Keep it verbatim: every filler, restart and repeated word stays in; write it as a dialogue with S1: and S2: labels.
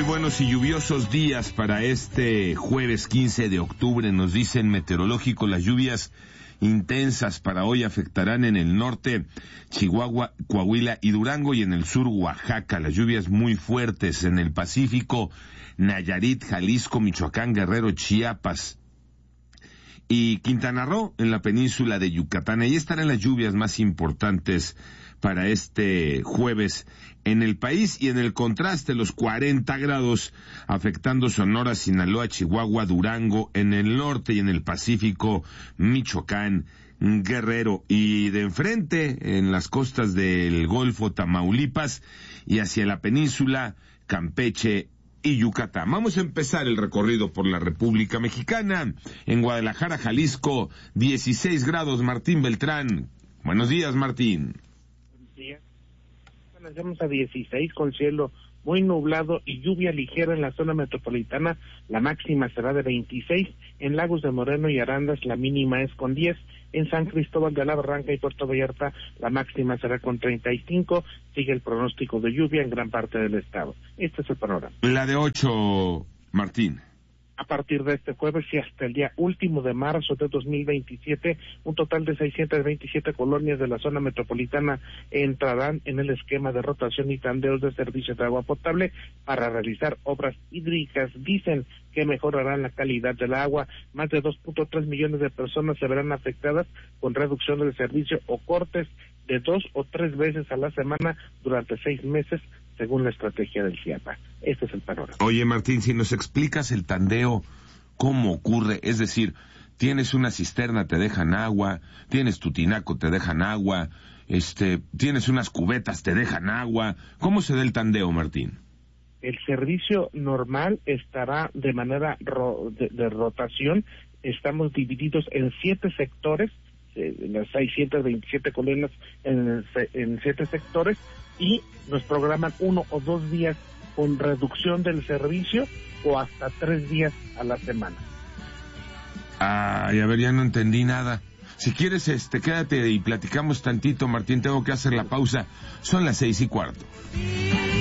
S1: Muy buenos y lluviosos días para este jueves quince de octubre. Nos dicen meteorológico, las lluvias intensas para hoy afectarán en el norte, Chihuahua, Coahuila y Durango, y en el sur, Oaxaca. Las lluvias muy fuertes en el Pacífico, Nayarit, Jalisco, Michoacán, Guerrero, Chiapas y Quintana Roo, en la península de Yucatán. Ahí estarán las lluvias más importantes para este jueves en el país, y en el contraste los cuarenta grados afectando Sonora, Sinaloa, Chihuahua, Durango, en el norte y en el Pacífico, Michoacán, Guerrero, y de enfrente en las costas del Golfo, Tamaulipas, y hacia la península, Campeche y Yucatán. Vamos a empezar el recorrido por la República Mexicana. En Guadalajara, Jalisco, dieciséis grados. Martín Beltrán. Buenos días, Martín.
S2: Buenos días. Comencemos a dieciséis con cielo muy nublado y lluvia ligera en la zona metropolitana. La máxima será de veintiséis. En Lagos de Moreno y Arandas la mínima es con diez. En San Cristóbal de la Barranca y Puerto Vallarta la máxima será con treinta y cinco. Sigue el pronóstico de lluvia en gran parte del estado. Este es el panorama.
S1: La de ocho, Martín.
S2: A partir de este jueves y hasta el día último de marzo de dos mil veintisiete, un total de seiscientas veintisiete colonias de la zona metropolitana entrarán en el esquema de rotación y tandeos de servicios de agua potable para realizar obras hídricas. Dicen que mejorarán la calidad del agua. Más de dos punto tres millones de personas se verán afectadas con reducción del servicio o cortes de dos o tres veces a la semana durante seis meses, según la estrategia del CIAPA. Este es el panorama.
S1: Oye, Martín, si nos explicas el tandeo, ¿cómo ocurre? Es decir, tienes una cisterna, te dejan agua, tienes tu tinaco, te dejan agua, este, tienes unas cubetas, te dejan agua. ¿Cómo se da el tandeo, Martín?
S2: El servicio normal estará de manera ro- de, de rotación. Estamos divididos en siete sectores, eh, las seiscientas veintisiete colonias en, en siete sectores, y nos programan uno o dos días con reducción del servicio o hasta tres días a la semana.
S1: Ay, a ver, ya no entendí nada. Si quieres, este, quédate y platicamos tantito, Martín. Tengo que hacer la pausa. Son las seis y cuarto.